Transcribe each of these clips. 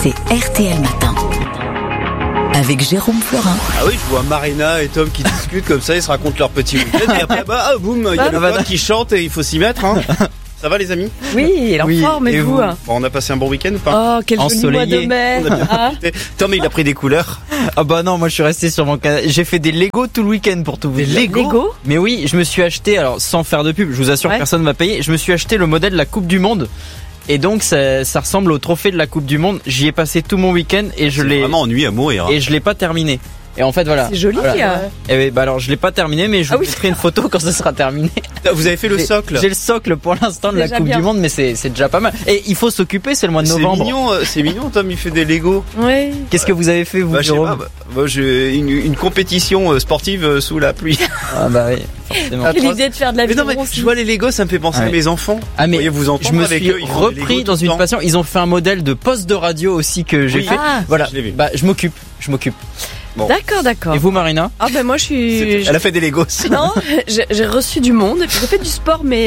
c'est RTL Matin. Avec Jérôme Florin. Ah oui, je vois Marina et Tom qui discutent comme ça, ils se racontent leur petit week-end. Et après, boum, il y a le gars qui chante et il faut s'y mettre. Hein. Ça va les amis ? Oui, il est en forme et vous ? Bon, on a passé un bon week-end ou pas ? Oh, quel joli mois de mai. On a bien profité. Tom, il a pris des couleurs. Ah bah non, moi je suis resté sur mon canapé. J'ai fait des Lego tout le week-end pour tout vous dire. Lego ? Mais oui, je me suis acheté, alors sans faire de pub, je vous assure personne ne m'a payé, je me suis acheté le modèle de la Coupe du Monde. Et donc ça ressemble au trophée de la Coupe du Monde. J'y ai passé tout mon week-end et je l'ai vraiment ennuyé à mourir. Et je l'ai pas terminé. Et en fait voilà. C'est joli. Voilà. Et oui, bah alors je l'ai pas terminé, mais je vous mettrai une photo quand ça sera terminé. Vous avez fait le socle ? J'ai le socle pour l'instant de la Coupe du Monde, mais c'est déjà pas mal. Et il faut s'occuper, c'est le mois de novembre. C'est mignon, Tom, il fait des Lego. Oui. Qu'est-ce que vous avez fait vous, Jérôme ? Moi j'ai une compétition sportive sous la pluie. Ah bah oui, forcément. Quelle idée de faire de la vidéo. Mais non, mais je vois les Lego, ça me fait penser à mes enfants. Ah mais vous je me suis repris dans une passion. Ils ont fait un modèle de poste de radio aussi que j'ai fait. Voilà. Bah je m'occupe. Bon. D'accord. Et vous, Marina ? Ah ben moi je suis. Elle a fait des Legos aussi. Non, j'ai reçu du monde. Et puis j'ai fait du sport, mais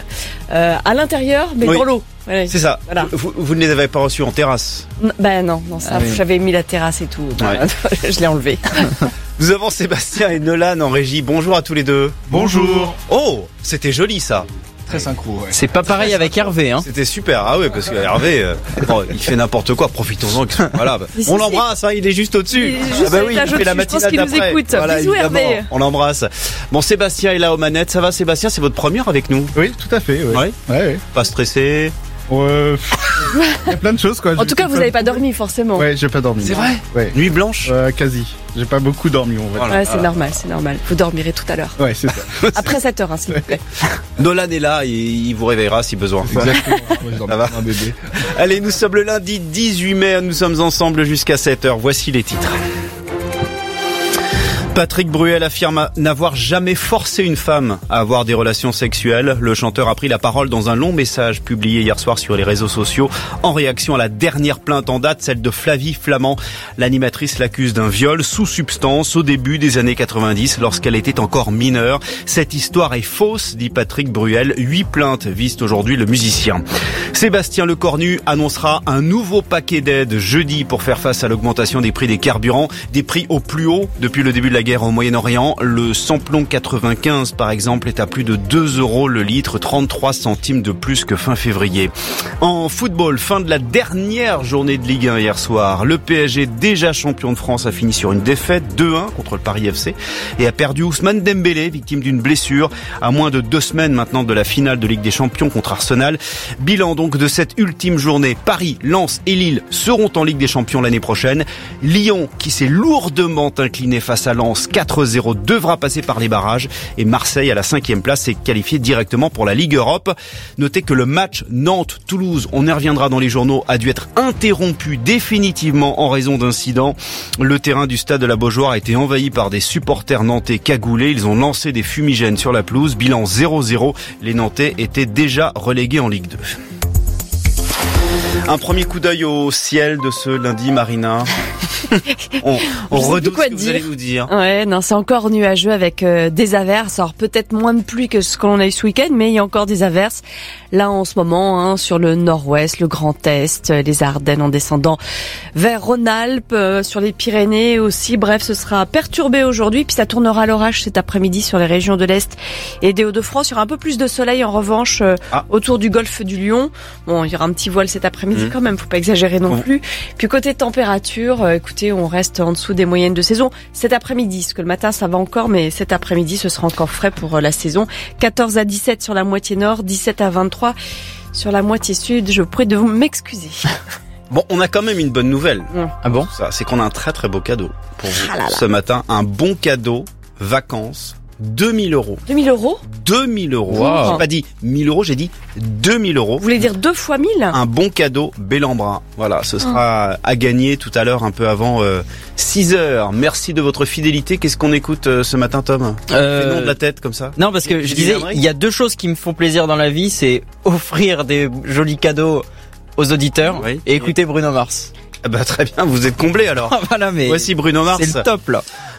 à l'intérieur, mais dans l'eau. Ouais. C'est ça. Voilà. Vous ne les avez pas reçus en terrasse ? Non, ça. J'avais mis la terrasse et tout. Ouais. Je l'ai enlevé. Nous avons Sébastien et Nolan en régie. Bonjour à tous les deux. Bonjour. Oh, c'était joli ça. Très synchro, ouais. C'est pas pareil avec Hervé, hein. C'était super, ah ouais, parce que Hervé, il fait n'importe quoi, profitons-en. Voilà. On l'embrasse, hein, il est juste au-dessus. Oui, il fait la matinale d'après. Voilà, bisous Hervé. On l'embrasse. Bon, Sébastien est là aux manettes, ça va Sébastien, c'est votre première avec nous ? Oui, tout à fait, ouais. Pas stressé ? Il y a plein de choses, quoi. En tout cas, vous n'avez pas dormi, forcément. Ouais, j'ai pas dormi. C'est vrai ? Ouais. Nuit blanche ? Quasi. J'ai pas beaucoup dormi, on va dire. Ouais, c'est normal. Vous dormirez tout à l'heure. Ouais, c'est ça. Après 7h, hein, s'il vous plaît. Nolan est là et il vous réveillera si besoin. Exactement. Ça va ? Un bébé. Allez, nous sommes le lundi 18 mai, nous sommes ensemble jusqu'à 7h. Voici les titres. Patrick Bruel affirme n'avoir jamais forcé une femme à avoir des relations sexuelles. Le chanteur a pris la parole dans un long message publié hier soir sur les réseaux sociaux en réaction à la dernière plainte en date, celle de Flavie Flamand. L'animatrice l'accuse d'un viol sous substance au début des années 90 lorsqu'elle était encore mineure. Cette histoire est fausse, dit Patrick Bruel. 8 plaintes visent aujourd'hui le musicien. Sébastien Lecornu annoncera un nouveau paquet d'aides jeudi pour faire face à l'augmentation des prix des carburants, des prix au plus haut depuis le début de la guerre au Moyen-Orient. Le samplon 95 par exemple est à plus de 2 € le litre, 33 centimes de plus que fin février. En football, fin de la dernière journée de Ligue 1 hier soir. Le PSG, déjà champion de France, a fini sur une défaite 2-1 contre le Paris FC et a perdu Ousmane Dembélé, victime d'une blessure, à moins de 2 semaines maintenant de la finale de Ligue des Champions contre Arsenal. Bilan donc de cette ultime journée. Paris, Lens et Lille seront en Ligue des Champions l'année prochaine. Lyon, qui s'est lourdement incliné face à Lens 4-0, devra passer par les barrages et Marseille à la 5e place est qualifié directement pour la Ligue Europe. Notez que le match Nantes-Toulouse, on y reviendra dans les journaux, a dû être interrompu définitivement en raison d'incidents. Le terrain du stade de la Beaujoire a été envahi par des supporters nantais cagoulés. Ils ont lancé des fumigènes sur la pelouse. Bilan 0-0. Les Nantais étaient déjà relégués en Ligue 2. Un premier coup d'œil au ciel de ce lundi, Marina. On redoute ce que vous allez nous dire. Ouais, non, c'est encore nuageux avec des averses. Alors peut-être moins de pluie que ce que l'on a eu ce week-end, mais il y a encore des averses. Là en ce moment, sur le nord-ouest, le Grand Est, les Ardennes en descendant vers Rhône-Alpes, sur les Pyrénées aussi. Bref, ce sera perturbé aujourd'hui, puis ça tournera à l'orage cet après-midi sur les régions de l'Est et des Hauts-de-France. Il y aura un peu plus de soleil en revanche autour du golfe du Lion. Bon, il y aura un petit voile cet après-midi quand même, faut pas exagérer non plus. Puis côté température, écoutez, on reste en dessous des moyennes de saison cet après-midi, parce que le matin ça va encore, mais cet après-midi ce sera encore frais pour la saison. 14 à 17 sur la moitié nord, 17 à 23 sur la moitié sud. Je vous prie de vous m'excuser. Bon, on a quand même une bonne nouvelle. Ah bon ? Ça, c'est qu'on a un très très beau cadeau pour vous ce matin. Un bon cadeau, vacances, 2000 €. 2000 €? 2000 €. Wow. J'ai pas dit 1000 €, j'ai dit 2000 €. Vous voulez dire 2 fois 1000? Un bon cadeau Bellambra. Voilà, ce sera à gagner tout à l'heure, un peu avant 6h. Merci de votre fidélité. Qu'est-ce qu'on écoute ce matin, Tom? Fais nom de la tête comme ça. Non, parce que je disais, il y a 2 choses qui me font plaisir dans la vie, c'est offrir des jolis cadeaux aux auditeurs et écouter Bruno Mars. Ah bah très bien, vous êtes comblés alors. Voilà, mais voici Bruno Mars. C'est le top là.